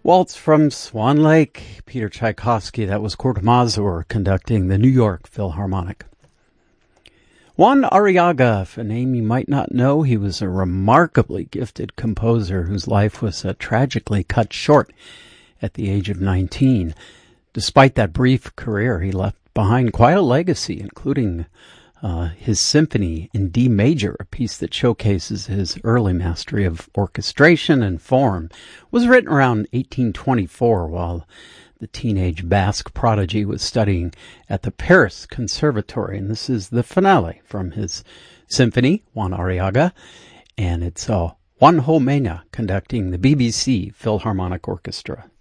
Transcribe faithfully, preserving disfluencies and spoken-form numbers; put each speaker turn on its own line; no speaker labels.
Waltz from Swan Lake, Peter Tchaikovsky. That was Kurt Masur conducting the New York Philharmonic. Juan Arriaga, a name you might not know, he was a remarkably gifted composer whose life was uh, tragically cut short at the age of nineteen. Despite that brief career, he left behind quite a legacy, including uh, his symphony in D major, a piece that showcases his early mastery of orchestration and form. It was written around eighteen twenty-four while the teenage Basque prodigy was studying at the Paris Conservatory, and this is the finale from his symphony, Juan Arriaga, and it's uh, Juanjo Mena conducting the B B C Philharmonic Orchestra.